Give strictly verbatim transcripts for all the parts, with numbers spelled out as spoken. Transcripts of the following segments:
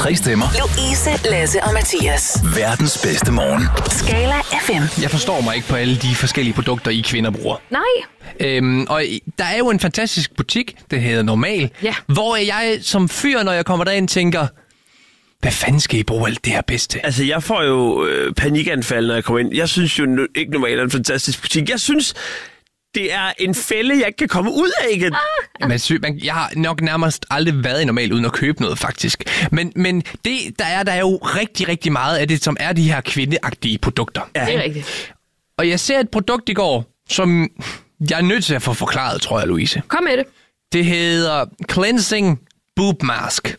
Tre stemmer. Louise, Lasse og Mathias. Verdens bedste morgen. Skala F M. Jeg forstår mig ikke på alle de forskellige produkter, I kvinder bruger. Nej. Øhm, og der er jo en fantastisk butik, der hedder Normal, Ja. hvor jeg som fyr, når jeg kommer derind, tænker, hvad fanden skal I bruge alt det her bedste? Altså, jeg får jo øh, panikanfald, når jeg kommer ind. Jeg synes jo no- ikke normalt er en fantastisk butik. Jeg synes, det er en fælde, jeg ikke kan komme ud af igen. Ah. Man, sy- man, jeg har nok nærmest aldrig været i Normal uden at købe noget, faktisk. Men, men det, der er, der er jo rigtig, rigtig meget af det, som er de her kvindeagtige produkter. Ja. Det er rigtigt. Og jeg ser et produkt i går, som jeg er nødt til at få forklaret, tror jeg, Louise. Kom med det. Det hedder Cleansing Boob Mask.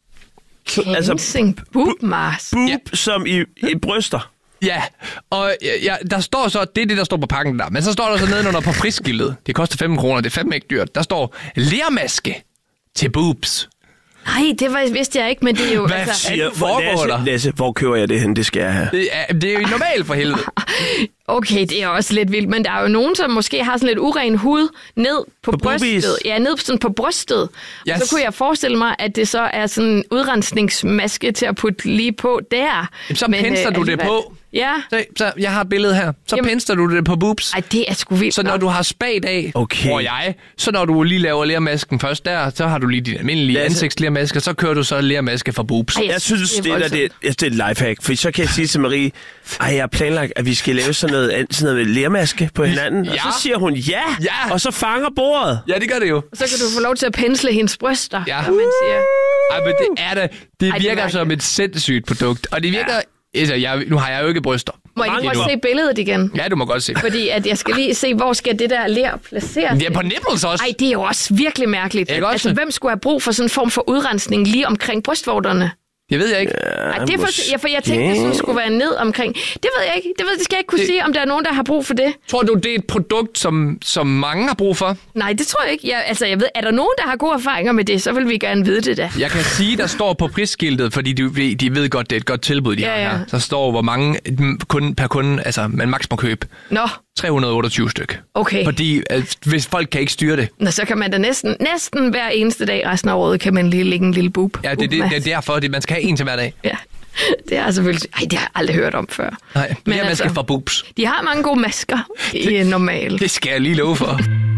Cleansing boob mask. Boob Ja. som i, i bryster. Ja, og ja, der står så, det er det, der står på pakken der. Men så står der så nedenunder på prisskiltet. Det koster femten kroner, det er fandme ikke dyrt. Der står lermaske til boobs. Nej, det var, vidste jeg ikke, men det er jo... Hvad altså, siger- foregår Lasse, der? Lasse, hvor køber jeg det hen? Det skal jeg have. Det er, det er jo normalt for helvede. okay, det er også lidt vildt, men der er jo nogen, som måske har sådan lidt uren hud ned på, På brystet. boobies. Ja, ned sådan på brystet. Yes. Og så kunne jeg forestille mig, at det så er sådan en udrensningsmaske til at putte lige på der. Jamen, så Men, pensler øh, du det alligevel- på. Ja. Så, så jeg har et billede her. Så Jamen- pensler du det på boobs. Ej, det er sgu vildt. Så når nok. du har spagt af, Okay. tror jeg, så når du lige laver lermasken først der, så har du lige din almindelige Lasse. ansigtslermaske, så kører du så lermaske for boobs. Ej, Jeg synes, det, er, det, voldsomt. er, det er et lifehack, for så kan jeg sige til Marie, ej, jeg har planlagt, at vi skal lave sådan noget, an- sådan noget med lermaske på hinanden. Og Ja. så siger hun ja, Ja. og så fanger bordet. Ja, det gør det jo. Så kan du få lov til at pensle hendes bryster, Ja. som man siger. Ej, men det er det. Det Ej, det virker er som et sindssygt produkt. Og det virker... Ja. Altså, jeg, nu har jeg jo ikke bryster. Må jeg lige Mange prøve at se billedet igen? Ja, du må godt se. Fordi at jeg skal lige se, hvor skal det der ler placeres? Det er på nipples også. Ej, det er jo også virkelig mærkeligt. Ikke også? Altså, hvem skulle have brug for sådan en form for udrensning lige omkring brystvorterne? Jeg ved jeg ikke. Ej, det er for, ja, for jeg tænkte, det sådan skulle være ned omkring. Det ved jeg ikke. Det, ved, det skal jeg ikke kunne Det- sige, om der er nogen, der har brug for det. Tror du, det er et produkt, som, som mange har brug for? Nej, det tror jeg ikke. Jeg, altså, jeg ved, er der nogen, der har gode erfaringer med det, så vil vi gerne vide det da. Jeg kan sige, der står på prisskiltet, fordi de, ved- de ved godt, det er et godt tilbud, de Ja, har ja. her. Så står, hvor mange kun, per kunde, altså man maks må købe. Nå, tre hundrede og otteogtyve styk. okay. Fordi at, hvis folk kan ikke styre det. Nå, så kan man da næsten, næsten hver eneste dag resten af året, kan man lige lægge en lille boob. Ja, det, det, det er derfor, det, man skal have en til hver dag. Ja, det er selvfølgelig... Ej, det har jeg aldrig hørt om før. Nej, Men men altså- skal for boobs. De har mange gode masker i normal. Det skal jeg lige love for.